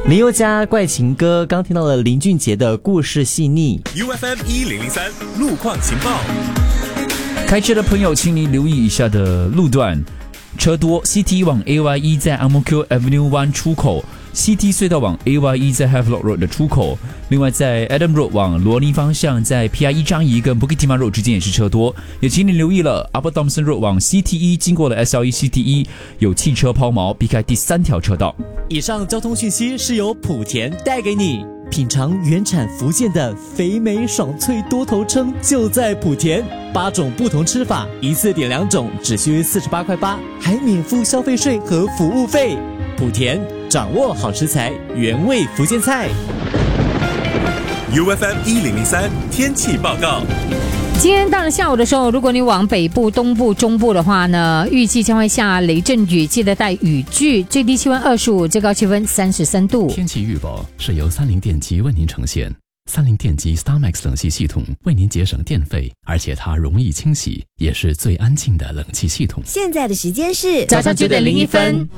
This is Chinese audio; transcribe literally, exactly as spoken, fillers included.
林宥嘉怪情歌，刚听到了林俊杰的故事细腻。 U F M 一零零三路况情报。 开车的朋友，请你留意以下的路段：车多 ，C T 往 A Y E 在 Ang Mo Kio Avenue 湾出口 ，C T 隧道往 A Y E 在 Havelock Road 的出口。另外，在 Adam Road 往罗尼方向，在 P I E 樟宜跟 Bukit Timah Road 之间也是车多。也请你留意了 ，Upper Thomson Road 往 C T E 经过了 S L E C T E 有汽车抛锚，避开第三条车道。 以上交通讯息是由莆田带给你。品尝原产福建的肥美爽脆多头称就在莆田，八种不同吃法，一次点两种，只需四十八块八，还免付消费税和服务费。莆田掌握好食材，原味福建菜。 U F M 一零零三天气报告。 今天到了下午的时候，如果你往北部、东部、中部的话呢，预计将会下雷阵雨，记得带雨具。最低气温二十五，最高气温三十三度。 天气预报是由三菱电机为您呈现。三菱电机 StarMax 冷气系统为您节省电费，而且它容易清洗，也是最安静的冷气系统。 现在的时间是早上九点零一分。